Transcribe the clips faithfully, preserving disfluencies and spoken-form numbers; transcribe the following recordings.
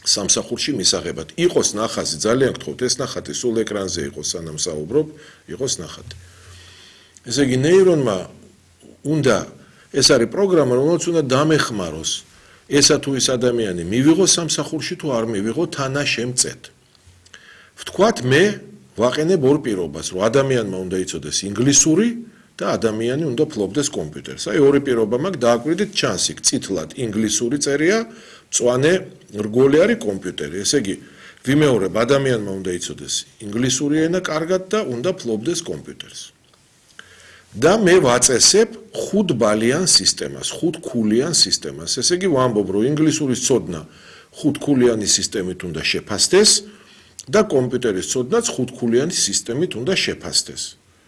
სამსახურში მისაღებად. Იყოს ნახაზი, ძალიან გთხოვთ, ეს ნახატი სულ ეკრანზე იყოს, სანამ საუბრობ, იყოს ნახატი. ესე იგი, ნეირონმა უნდა, ეს არის პროგრამა, რომელიც უნდა დამეხმაროს, ესა თუ ის ადამიანი მივიღოს სამსახურში თუ არ მივიღო თანაშემწედ. ვთქვათ, მე ვაყენებ ორ პირობას, რომ ადამიანმა უნდა იცოდეს ინგლისური და ადამიანი უნდა ფლობდეს კომპიუტერს. აი ორი პირობა მაქვს, დააკვირდით ჩანს იქ წითლად ინგლისური წერია, მწვანე რგოლი არის კომპიუტერი. ესე იგი, ვიმეორებ, ადამიანმა უნდა იცოდეს ინგლისური ენა კარგად და უნდა ფლობდეს კომპიუტერს. და მე ვაწესებ ხუთბალიან სისტემას, ხუთქულიან სისტემას. ესე იგი, ვამბობ, რომ ინგლისურის ცოდნა ხუთქულიანი სისტემით უნდა შეფასდეს და კომპიუტერის ცოდნაც ხუთქულიანი სისტემით უნდა შეფასდეს.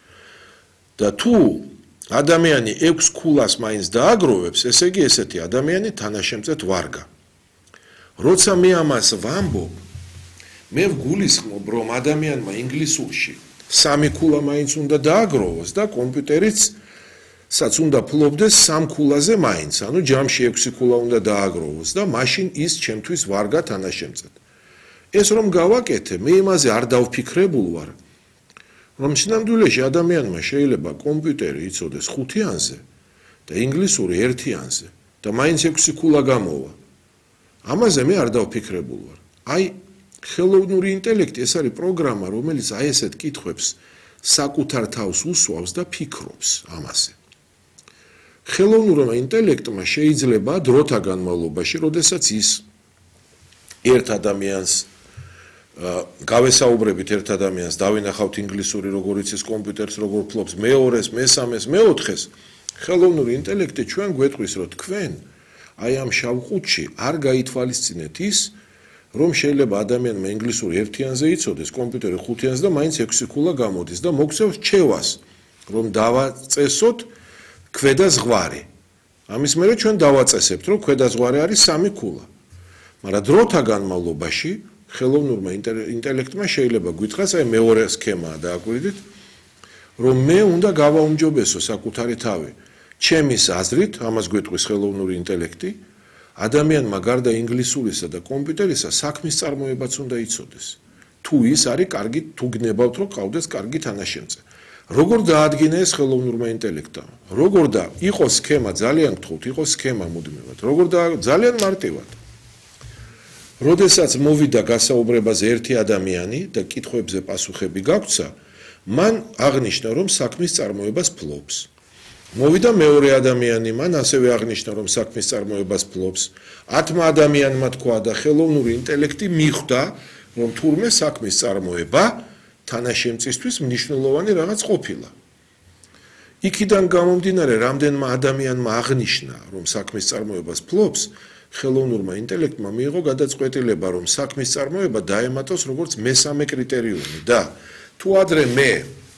და თუ ადამიანი ექვს ქულას მაინც დააგროვებს, ესე იგი, ესეთი ადამიანი თანაშემწედ ვარგა. როცა მე ამას ვამბობ, მე ვგულისხმობ, რომ ადამიანმა ინგლისურში სამი ქულა მაინც უნდა დააგროვოს და კომპიუტერიც საც უნდა ფლობდეს სამ ქულაზე მაინც, ანუ ჯამში ექვსი ქულა უნდა დააგროვოს და მაშინ ის ჩემთვის ვარგა თანაშემწედ. ეს რომ გავაკეთე, მე იმაზე არ დავფიქრებულ ვარ, რომ სინამდვილეში ადამიანმა შეიძლება კომპიუტერი იცოდეს ხუთიანზე და ინგლისური ერთიანზე და მაინც ექვსი ქულა გამოვა. ამაზე მე არ დავფიქრებულ ვარ. აი, ხელოვნური ინტელექტი ეს არის პროგრამა, რომელიც აი ესეთ კითხვებს საკუთარ თავს უსვავს და ფიქრობს ამაზე. ხელოვნურმა ინტელექტმა შეიძლება დროთა განმავლობაში, როდესაც ის ერთ ადამიანს გავესაუბრებით ერთ ადამიანს, დავინახავთ ინგლისური, როგორ იცის კომპიუტერს, როგორ ფლობს, მეორეს, მესამეს, მეოთხეს, ხელოვნური ინტელექტი ჩვენ გვეტყვის, რომ თქვენ აი ამ შავ ყუთში არ გაითვალისწინეთ ის, რომ შეიძლება ადამიანმა ინგლისური ერთიანზე იცოდეს, კომპიუტერი ხუთიანზე და მაინც ექვსი ქულა გამოდის და მოგცევს რჩევას, რომ დავაწესოთ ქვედა ზღვარი. ამის მერე ჩვენ დავაწესებთ, რომ ქვედა ზღვარი არის სამი ქულა. მაგრამ დროთა განმავლობაში ხელოვნურმა ინტელექტმა შეიძლება გითხრას, აი მეორე სქემაა დააკვირდით, რომ მე უნდა გავაუმჯობესო საკუთარი თავი. ჩემის აზრით, ამას გვეტყვის ხელოვნური ინტელექტი, ადამიანმა გარდა ინგლისურისა და კომპიუტერისა საქმის წარმოებაც უნდა იცოდეს. თუ ის არის კარგი, თუ გნებავთ, რომ ყავდეს კარგი თანაშემწე. როგორ დაადგინა ეს ხელოვნურმა ინტელექტამ? როგორ და იყოს სქემა, ძალიან გთხოვთ, იყოს სქემა მუდმივად. როგორ და ძალიან მარტივად. როდესაც მოვიდა გასაუბრებაზე ერთი ადამიანი და კითხვებზე პასუხები გაგვცა, მან აღნიშნა, რომ საქმის წარმოებას ფლობს. მოვიდა მეორე ადამიანი, მან ასევე აღნიშნა, რომ საქმის წარმოებას ფლობს. ათმა ადამიანმა თქვა და ხელოვნური ინტელექტი მიხვდა, რომ თურმე საქმის წარმოება თანაშემწისთვის მნიშვნელოვანი რაღაც ყოფილა. იქიდან გამომდინარე, რამდენმა ადამიანმა აღნიშნა, რომ საქმის წარმოებას ფლობს, ხელოვნურმა ინტელექტმა მიიღო გადაწყვეტილება, რომ საქმის წარმოება დაემატოს როგორც მესამე კრიტერიუმი და თუ ადრე მე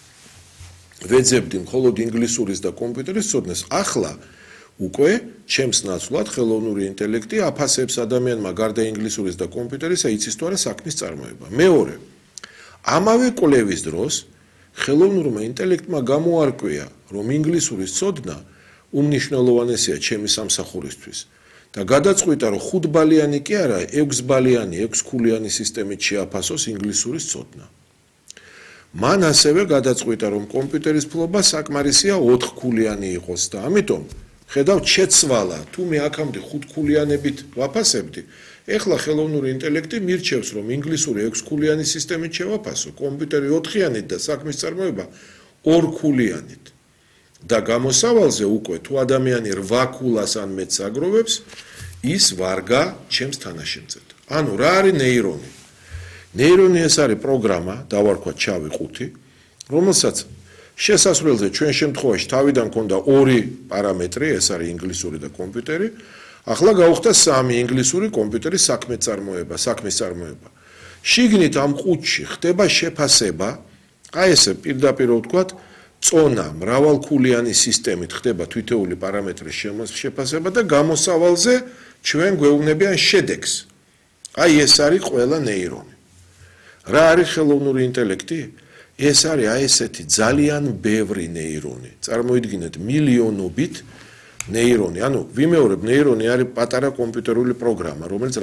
ვეძებდი მხოლოდ ინგლისურის და კომპიუტერის ცოდნას, ახლა უკვე ჩემს ნაცვლად ხელოვნური ინტელექტი აფასებს ადამიანმა გარდა ინგლისურის და კომპიუტერისა იცის თუ არა საქმის წარმოება. მეორე, ამავე კვლევის დროს ხელოვნურმა ინტელექტმა გამოარკვია, რომ ინგლისურის ცოდნა უმნიშვნელოვანესია ჩემი სამსახურისთვის და გადაწყვიტა, რომ ხუთბალიანი კი არა, ექვსბალიანი, ექვსქულიანი სისტემით შეაფასოს ინგლისურის ცოდნა. მან ასევე გადაწყვიტა, რომ კომპიუტერის ფლობა საკმარისია ოთხქულიანი იყოს და ამიტომ ხედავთ შეცვალა, თუ მე აქამდე ხუთქულიანებით ვაფასებდი, ეხლა ხელოვნური ინტელექტი მირჩევს, რომ ინგლისური ექვსქულიანი სისტემით შევაფასო, კომპიუტერი ოთხიანით და საქმის წარმოება ორქულიანით. და გამოსავალზე უკვე თუ ადამიანი რვა ქულას ან მეტს აგროვებს, ის ვარგა ჩემს თანაშემწედ. ანუ რა არის ნეირონი? ნეირონი ეს არის პროგრამა, დავარქვათ შავი ყუთი, რომელსაც შესასვლელზე ჩვენ შემთხვევაში თავიდან ქონდა ორი პარამეტრი, ეს არის ინგლისური და კომპიუტერი, ახლა გავხდა სამი ინგლისური, კომპიუტერის საქმის წარმოება, საქმის წარმოება. შიგნით ამ ყუთში ხდება შეფასება, აი ესე პირდაპირ ვთქვათ, წონა მრავალქულიანი სისტემით ხდება თითოეული პარამეტრის შეფასება და გამოსავალზე ჩვენ გვეუბნებიან შედეგს. აი ეს არის ყველა ნეირონი. რა არის ხელოვნური ინტელექტი? ეს არის აი ესეთი ძალიან ბევრი ნეირონი. წარმოიდგინეთ მილიონობით ნეირონი. ანუ ვიმეორებ, ნეირონი არის პატარა კომპიუტერული პროგრამა, რომელიც